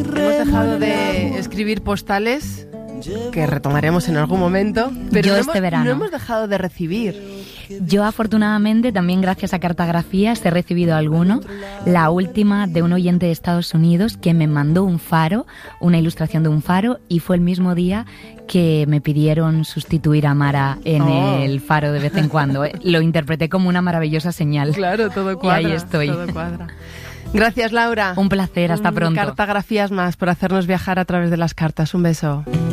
dejado de escribir postales, que retomaremos en algún momento, pero Yo este verano. no hemos dejado de recibir. Yo afortunadamente también gracias a Cartagrafías he recibido alguno. La última de un oyente de Estados Unidos que me mandó un faro, una ilustración de un faro, y fue el mismo día que me pidieron sustituir a Mara en el faro de vez en cuando. Lo interpreté como una maravillosa señal. Claro, todo cuadra. Y ahí estoy. Todo cuadra. Gracias, Laura. Un placer, hasta pronto. Cartagrafías más por hacernos viajar a través de las cartas. Un beso.